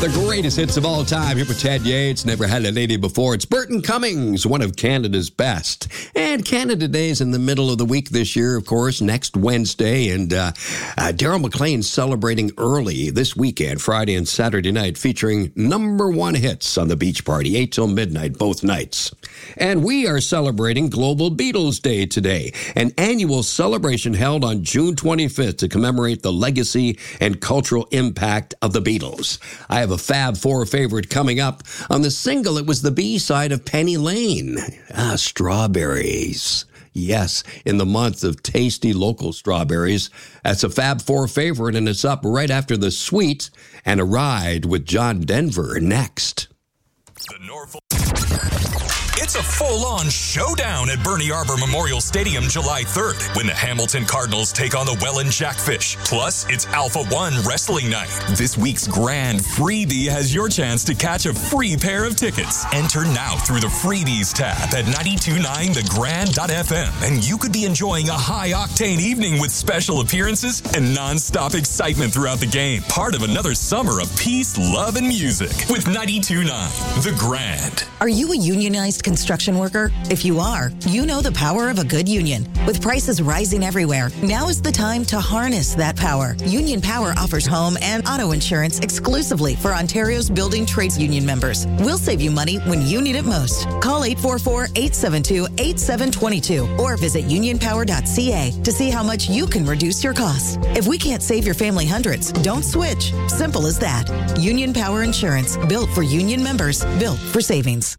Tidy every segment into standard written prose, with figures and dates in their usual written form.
The greatest hits of all time here with Ted Yates. Never had a lady before. It's Burton Cummings, one of Canada's best. And Canada Day is in the middle of the week this year, of course, next Wednesday. And Daryl McLean's celebrating early this weekend, Friday and Saturday night, featuring #1 hits on the Beach Party, 8 till midnight, both nights. And we are celebrating Global Beatles Day today, an annual celebration held on June 25th to commemorate the legacy and cultural impact of the Beatles. I have a Fab Four favorite coming up. On the single, it was the B-side of Penny Lane. Strawberries. Yes, in the month of tasty local strawberries. That's a Fab Four favorite, and it's up right after The Sweet and A Ride with John Denver next. The Norfolk. It's a full-on showdown at Bernie Arbor Memorial Stadium July 3rd when the Hamilton Cardinals take on the Welland Jackfish. Plus, it's Alpha One Wrestling Night. This week's grand freebie has your chance to catch a free pair of tickets. Enter now through the Freebies tab at 929thegrand.fm, and you could be enjoying a high-octane evening with special appearances and non-stop excitement throughout the game. Part of another summer of peace, love, and music with 929 The Grand. Are you a unionized construction worker? If you are, you know the power of a good union. With prices rising everywhere, now is the time to harness that power. Union Power offers home and auto insurance exclusively for Ontario's building trades union members. We'll save you money when you need it most. Call 844-872-8722 or visit unionpower.ca to see how much you can reduce your costs. If we can't save your family hundreds, don't switch. Simple as that. Union Power Insurance, built for union members, built for savings.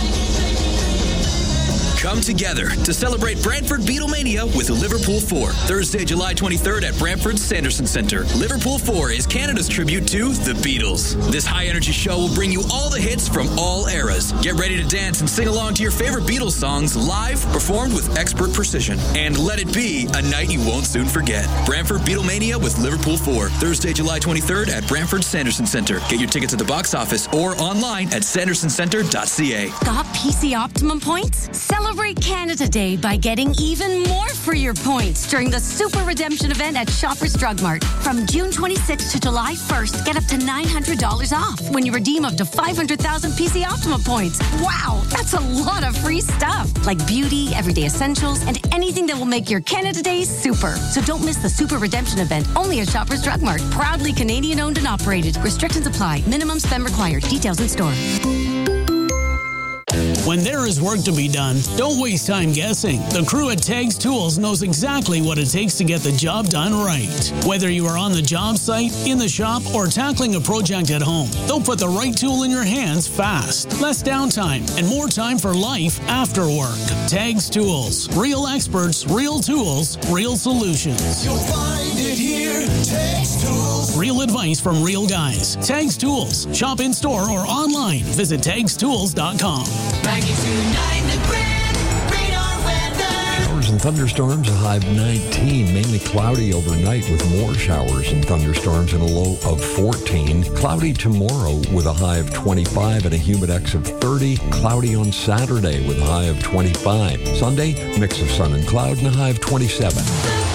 Come together to celebrate Brantford Beatlemania with Liverpool 4. Thursday, July 23rd at Brantford's Sanderson Centre. Liverpool 4 is Canada's tribute to the Beatles. This high-energy show will bring you all the hits from all eras. Get ready to dance and sing along to your favorite Beatles songs live, performed with expert precision. And let it be a night you won't soon forget. Brantford Beatlemania with Liverpool 4. Thursday, July 23rd at Brantford's Sanderson Centre. Get your tickets at the box office or online at sandersoncentre.ca. Got PC Optimum points? Celebrate Canada Day by getting even more for your points during the Super Redemption event at Shoppers Drug Mart. From June 26th to July 1st, get up to $900 off when you redeem up to 500,000 PC Optimum points. Wow, that's a lot of free stuff, like beauty, everyday essentials, and anything that will make your Canada Day super. So don't miss the Super Redemption event, only at Shoppers Drug Mart. Proudly Canadian owned and operated. Restrictions apply. Minimum spend required. Details in store. When there is work to be done, don't waste time guessing. The crew at Tags Tools knows exactly what it takes to get the job done right. Whether you are on the job site, in the shop, or tackling a project at home, they'll put the right tool in your hands fast. Less downtime and more time for life after work. Tags Tools. Real experts, real tools, real solutions. You'll find it here. Tags Tools. Real advice from real guys. Tags Tools. Shop in store or online. Visit tagstools.com. 92.9 The Grand. Radar weather. Showers and thunderstorms, a high of 19. Mainly cloudy overnight with more showers and thunderstorms and a low of 14. Cloudy tomorrow with a high of 25 and a humidex of 30. Cloudy on Saturday with a high of 25. Sunday, mix of sun and cloud and a high of 27.